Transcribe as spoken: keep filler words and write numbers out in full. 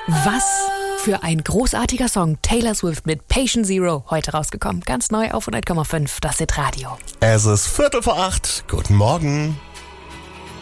Was für ein großartiger Song. Taylor Swift mit Patient Zero, heute rausgekommen. Ganz neu auf hundert Komma fünf, das ist Radio. Es ist Viertel vor acht. Guten Morgen.